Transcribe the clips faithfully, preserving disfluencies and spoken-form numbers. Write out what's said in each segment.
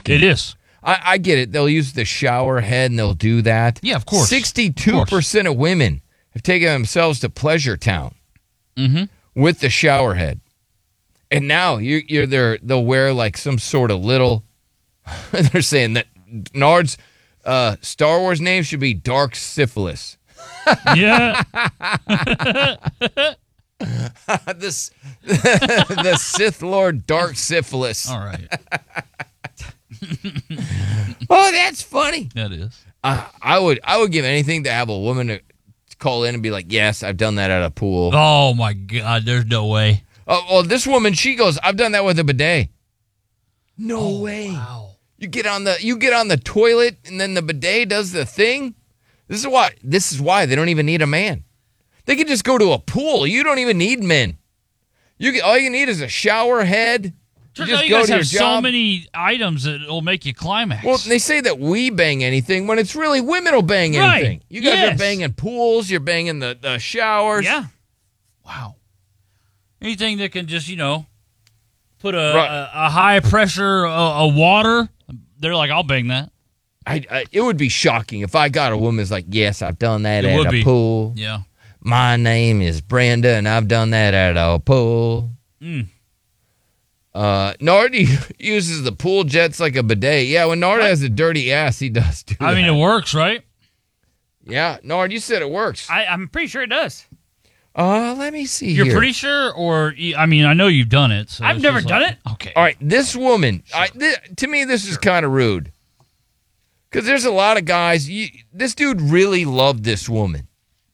shocking. It is. I, I get it. They'll use the shower head and they'll do that. Yeah, of course. sixty-two percent of, of women have taken themselves to Pleasure Town mm-hmm. with the shower head. And now you, you're there. They'll wear like some sort of little. They're saying that Nard's uh, Star Wars name should be Dark Syphilis. Yeah. this the Sith Lord Dark Syphilis. All right. Oh, that's funny. That is. Uh, I would I would give anything to have a woman to call in and be like, yes, I've done that at a pool. Oh, my God. There's no way. Oh, well, this woman, she goes, I've done that with a bidet. No oh, way. Wow. You get on the you get on the toilet and then the bidet does the thing. This is why this is why they don't even need a man. They can just go to a pool. You don't even need men. You get, all you need is a shower head. Turns you just out you go guys to your have job. so many items that will make you climax. Well, they say that we bang anything when it's really women will bang Right. anything. You guys Yes. are banging pools. You're banging the, the showers. Yeah. Wow. Anything that can just, you know, put a, Right. a, a high pressure uh, a water, they're like, I'll bang that. I, I, it would be shocking if I got a woman's like, yes, I've done that It at would a be. pool. Yeah. My name is Brenda, and I've done that at a pool. Mm. Uh, Nard uses the pool jets like a bidet. Yeah, when Nard has a dirty ass, he does do I mean, that. it works, right? Yeah, Nard, you said it works. I, I'm pretty sure it does. Uh, let me see You're here. pretty sure? Or, I mean, I know you've done it. So I've it's never just done like- it. Okay. All right, this woman, I, th- to me, this is kind of rude. Because there's a lot of guys, you, this dude really loved this woman.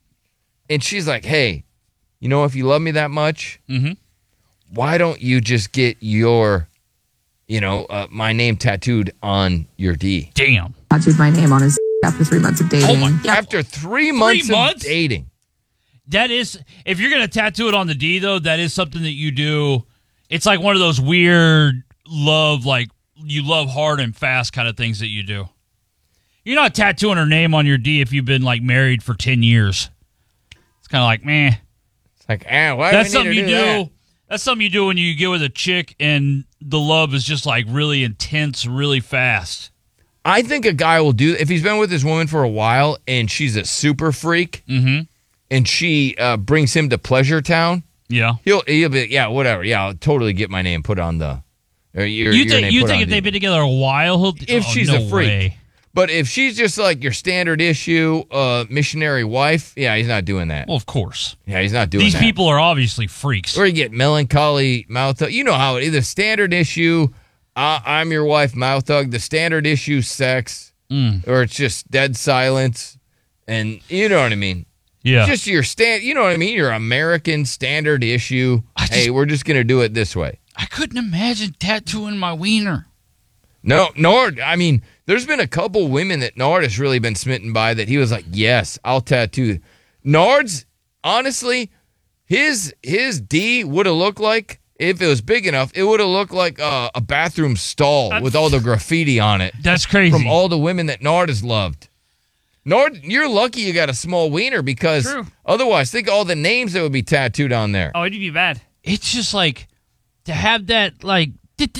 And she's like, hey, you know, if you love me that much, Mm-hmm. why don't you just get your, you know, uh, my name tattooed on your D? Damn. Tattooed my name on his after three months of dating. Oh my- Yeah. After three months, months? of dating. That is, if you're going to tattoo it on the D, though, that is something that you do. It's like one of those weird love, like you love hard and fast kind of things that you do. You're not tattooing her name on your D if you've been like married for ten years. It's kind of like, meh. It's like, ah, why That's do we something need you to do. do that? That's something you do when you get with a chick and the love is just like really intense, really fast. I think a guy will do, if he's been with his woman for a while and she's a super freak Mm-hmm. and she uh, brings him to Pleasure Town, Yeah. he'll, he'll be, yeah, whatever. Yeah, I'll totally get my name put on the, or your, You your think name you put think on if the- they've been together a while, he'll If oh, she's no a freak. way. But if she's just like your standard issue uh, missionary wife, yeah, he's not doing that. Well, of course. Yeah, he's not doing These that. people are obviously freaks. Or you get melancholy mouth hug. You know how it either standard issue, uh, I'm your wife mouth hug, the standard issue sex, Mm. or it's just dead silence. And you know what I mean? Yeah. Just your stand, you know what I mean? Your American standard issue. I just- hey, we're just going to do it this way. I couldn't imagine tattooing my wiener. No, Nord, I mean, there's been a couple women that Nord has really been smitten by that he was like, yes, I'll tattoo. Nord's, honestly, his his D would have looked like, if it was big enough, it would have looked like uh, a bathroom stall with all the graffiti on it That's crazy. from all the women that Nord has loved. Nord, you're lucky you got a small wiener because True. otherwise, think of all the names that would be tattooed on there. Oh, it'd be bad. It's just like to have that, like,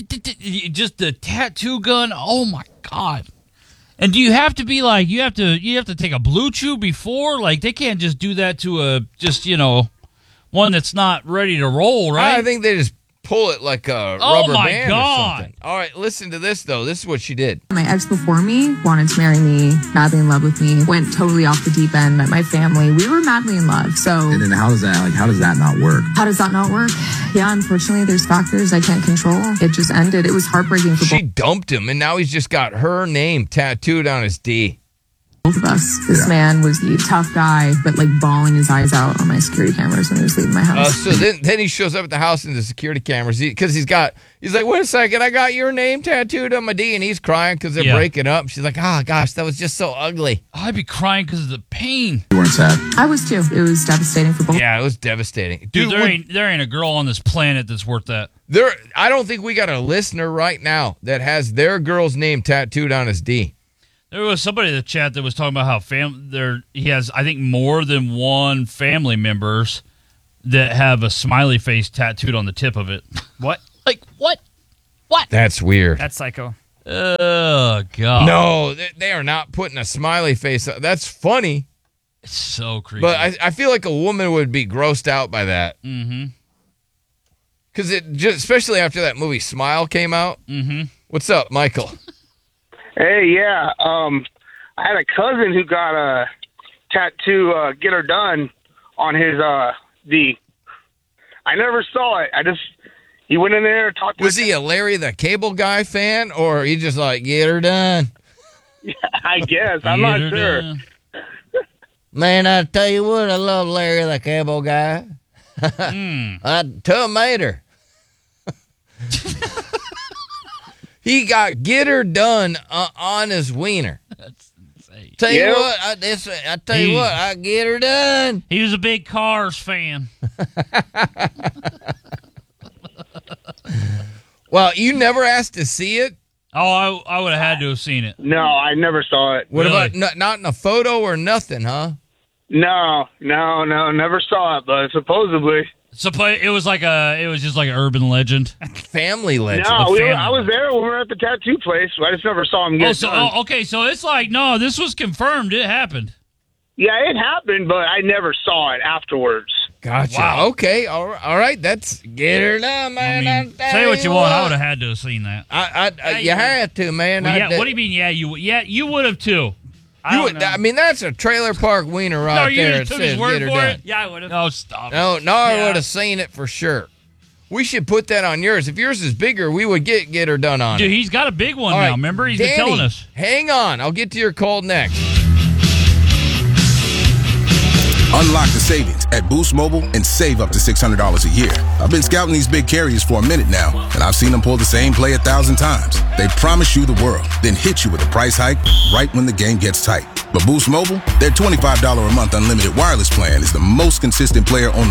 just the tattoo gun. Oh, my God. And do you have to be like, you have to you have to take a blue chew before? Like, they can't just do that to a, just, you know, one that's not ready to roll, right? I think they just pull it like a Oh, rubber my band or God. something. All right, listen to this, though. This is what she did. My ex before me wanted to marry me, madly in love with me, went totally off the deep end, met my family. We were madly in love. So And then how does that, like, how does that not work? how does that not work? Yeah, unfortunately, there's factors I can't control. It just ended. It was heartbreaking for She dumped him, and now he's just got her name tattooed on his D. both of us. This Yeah. man was the tough guy, but like bawling his eyes out on my security cameras when he was leaving my Uh, house. so then, then he shows up at the house in the security cameras because he, he's got. He's like, wait a second, I got your name tattooed on my D, and he's crying because they're Yeah. breaking up. She's like, oh gosh, that was just so ugly. I'd be crying because of the pain. You weren't sad. I was too. It was devastating for both. Yeah, it was devastating, Dude, dude. there when- ain't there ain't a girl on this planet that's worth that. there, I don't think we got a listener right now that has their girl's name tattooed on his D. There was somebody in the chat that was talking about how fam there he has, I think, more than one family members that have a smiley face tattooed on the tip of it. What? Like what? What? That's weird. That's psycho. Oh, God. No, they, they are not putting a smiley face up. That's funny, It's so creepy. but I, I feel like a woman would be grossed out by that. Mm-hmm. Because it just, especially after that movie Smile came out. Mm-hmm. What's up, Michael? Hey, yeah. Um, I had a cousin who got a tattoo, uh, get her done on his uh, D. I never saw it. I just, he went in there, talked to Was the- he a Larry the Cable Guy fan, or he just like, get her done? I guess. I'm not Get her sure. done. Man, I tell you what, I love Larry the Cable Guy. Mm. I tomato. He got get her done uh, on his wiener. That's insane. Tell you Yeah. what, I, this, I tell you He- what, I get her done. He was a big Cars fan. Well, you never asked to see it. Oh, I, I would have had to have seen it. No, I never saw it. What Really? about not, not in a photo or nothing, huh? No, no, no, never saw it, but supposedly. So play, it was like a, it was just like an urban legend. Family legend. No, we were, family. I was there when we were at the tattoo place. I just never saw him get Oh, it so done. oh, okay, so it's like no, this was confirmed. It happened. Yeah, it happened, but I never saw it afterwards. Gotcha. Wow. Okay. All right. All right. That's get her done, I man. mean, tell say what you want. I would have had to have seen that. I, I, I, you had to, man. Well, I yeah. did- What do you mean? Yeah, you. Yeah, you would have too. I You don't would, know. I mean, that's a trailer park wiener right No, you there. just It took his says word get her for done. it. Yeah, I would have. No, stop. No, no, I Yeah. would have seen it for sure. We should put that on yours. If yours is bigger, we would get get her done on Dude, it. he's got a big one All now. right, Remember, he's been Danny, telling us. Hang on. I'll get to your call next. Unlock the savings at Boost Mobile and save up to six hundred dollars a year. I've been scouting these big carriers for a minute now, and I've seen them pull the same play a thousand times. They promise you the world, then hit you with a price hike right when the game gets tight. But Boost Mobile, their twenty-five dollars a month unlimited wireless plan is the most consistent player on